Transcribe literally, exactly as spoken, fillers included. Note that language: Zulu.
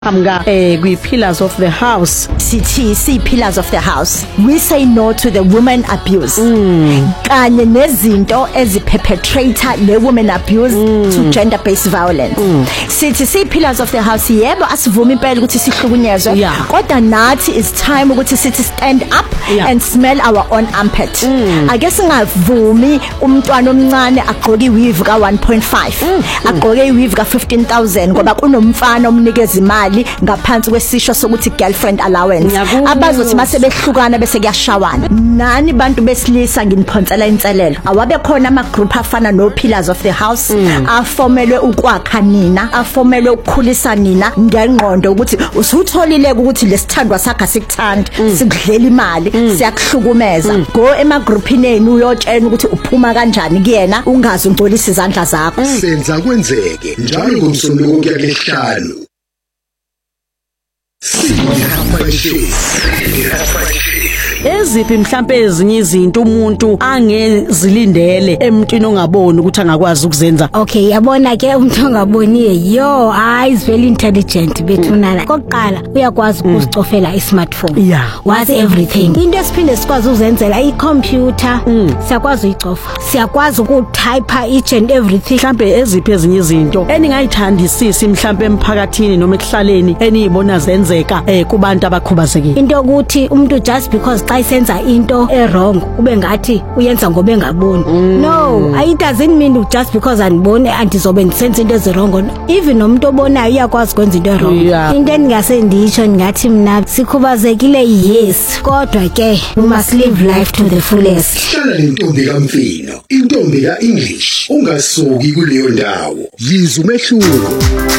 Amga eh kwi pillars of the house sithi si pillars of the house we say no to the woman abuse mm. kanye nezinto eziperpetrator le woman abuse mm. to gender based violence mm. sithi si pillars of the house yebo asivuma impela ukuthi sihlukunyezwe yeah. kodwa nathi is time ukuthi sithi stand up yeah. and smell our own armpit mm. ake singavumi umntwana omncane agqoke iweave ka one point five mm. agqoke iweave ka fifteen thousand ngoba kunomfana omnikeza imali ngaphansi kwesisho sokuthi girlfriend allowance abazothi mase behlukana bese kuyashawana nani bantu besilisa nginiphonsela inselelo awabe khona ama group afana no pillars of the house mm. afomelwe ukwakha nina afomelwe ukukhulisa nina ngengqondo ukuthi usutholile ukuthi lesithandwa sakhe sikuthanda mm. sikudlela imali mm. siyakuhlukumeza mm. go ema groupini enu uyotshela ukuthi uphuma kanjani kuyena ungazi ungcolisa izandla zakho mm. senza kwenzeke njalo ngomsombuluko kuya lehlanu eziphi mhlambe ezinye izinto umuntu angezilindele emntwini ongaboni ukuthi angakwazi ukuzenza okay yabona ke umuntu ongaboniye yo hayi is very intelligent bethunana kokuqala uyakwazi ukuzicofela i-smartphone yeah. was everything into esiphinde sikwazi ukuzenzela i-computer mm. siyakwazi uyicofa siyakwazi ukutype each and everything mhlambe eziphi ezinye izinto eningayithandisisi mhlambe emphakathini noma ekuhlaleni eniyibona zenzeka eh kubantu abakhubazekile into ukuthi umuntu just because xa isenza into e-wrong ube ngathi uyenza ngoba engaboni mm. no it doesn't mean just because anibone andizobe ndisenza into ezi-wrong even nomuntu obonayo uyakwazi ukwenza into e-wrong yeah. into engingase nditsho ngathi mina sikhubazekile yes kodwa ke we must live life to the fullest hlala lentombi kaMfino intombi ka-English ungasuki kuleyo ndawo yiza umehluko.